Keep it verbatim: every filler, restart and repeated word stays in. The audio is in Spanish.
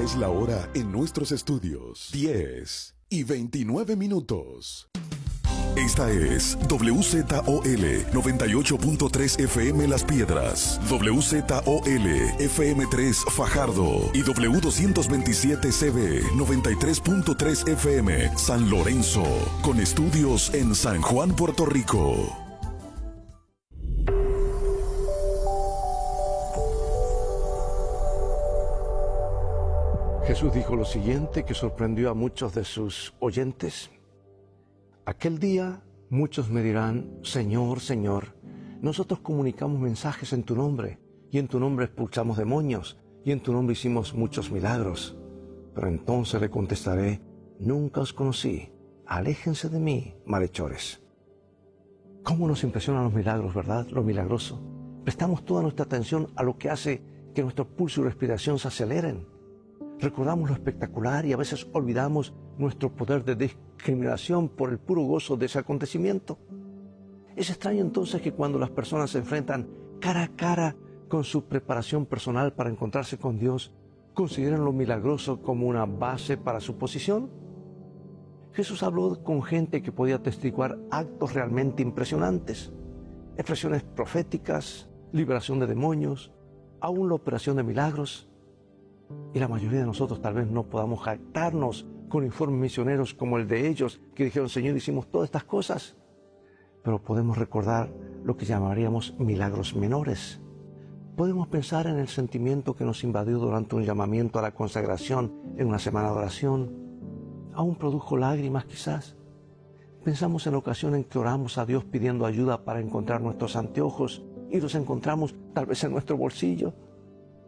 es la hora en nuestros estudios. diez y veintinueve minutos. Esta es W Z O L noventa y ocho punto tres F M Las Piedras, W Z O L F M tres Fajardo y W doscientos veintisiete C B noventa y tres punto tres F M San Lorenzo, con estudios en San Juan, Puerto Rico. Jesús dijo lo siguiente que sorprendió a muchos de sus oyentes. Aquel día muchos me dirán, Señor, Señor, nosotros comunicamos mensajes en tu nombre, y en tu nombre expulsamos demonios, y en tu nombre hicimos muchos milagros. Pero entonces le contestaré, nunca os conocí, aléjense de mí, malhechores. ¿Cómo nos impresionan los milagros, verdad? Lo milagroso. Prestamos toda nuestra atención a lo que hace que nuestro pulso y respiración se aceleren. Recordamos lo espectacular y a veces olvidamos nuestro poder de discriminación por el puro gozo de ese acontecimiento. Es extraño entonces que cuando las personas se enfrentan cara a cara con su preparación personal para encontrarse con Dios, consideren lo milagroso como una base para su posición. Jesús habló con gente que podía testiguar actos realmente impresionantes, expresiones proféticas, liberación de demonios, aún la operación de milagros. Y la mayoría de nosotros tal vez no podamos jactarnos con informes misioneros como el de ellos, que dijeron, Señor, hicimos todas estas cosas. Pero podemos recordar lo que llamaríamos milagros menores. Podemos pensar en el sentimiento que nos invadió durante un llamamiento a la consagración en una semana de oración. Aún produjo lágrimas quizás. Pensamos en la ocasión en que oramos a Dios pidiendo ayuda para encontrar nuestros anteojos y los encontramos tal vez en nuestro bolsillo.